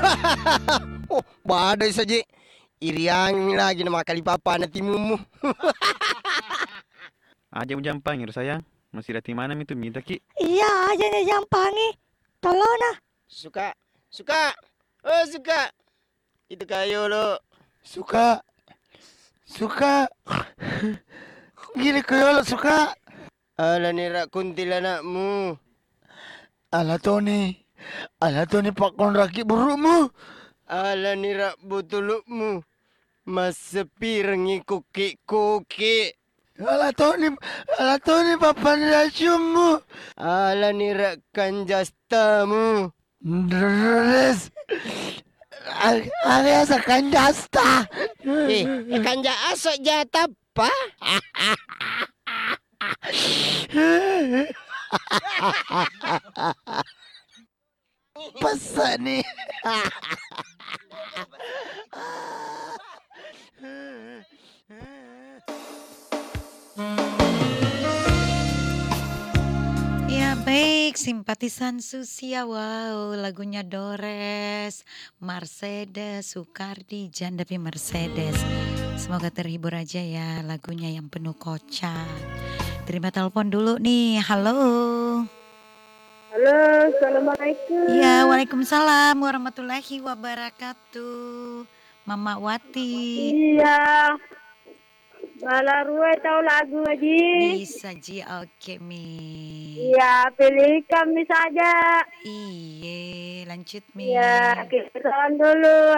Oh, badai saja. Iriang lagi nama kali papa nanti mumu. Aja ujang pangir sayang. Masih ada mana itu minta ki? Iya aja nih jampangi. Tolong nah. Suka, suka. Oh, suka. Itu kayu lo. Suka, suka. Gini kayo suka. Ala nira kuntilanakmu. Ala Tony pakon raki burukmu. Ala nira butulukmu. Mas sepi rengi kuki-kuki. Ala Tony papan racunmu. Ala nira kanjastamu. Deres. Alias akan jasta. Kanja asok jatapa. Pesan nih. Ya baik, simpatisan Susia, wow lagunya Dores, Mercedes, Sukardi, Jandapi Mercedes. Semoga terhibur aja ya lagunya yang penuh kocak. Terima telepon dulu nih, halo. Halo, assalamualaikum. Ya, waalaikumsalam warahmatullahi wabarakatuh. Mama Wati. Iya, Balarue tahu lagu Haji? Bisa Ji, oke Mi. Iya, pilih kami saja. Iya, lanjut Mi. Iya, kita dulu